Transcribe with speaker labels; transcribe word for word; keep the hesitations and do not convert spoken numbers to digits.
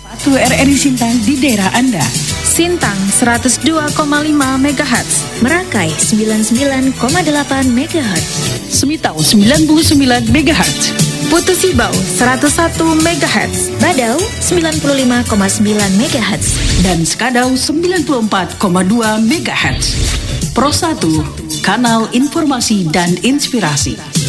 Speaker 1: Satu R R I Sintang di daerah Anda.
Speaker 2: Sintang seratus dua koma lima megahertz,
Speaker 3: Merakai sembilan puluh sembilan koma delapan megahertz,
Speaker 1: Semitau sembilan puluh sembilan megahertz,
Speaker 2: Putu Sibau seratus satu megahertz,
Speaker 3: Badau sembilan puluh lima koma sembilan megahertz,
Speaker 1: dan Skadau sembilan puluh empat koma dua megahertz. Pro satu, kanal informasi dan inspirasi.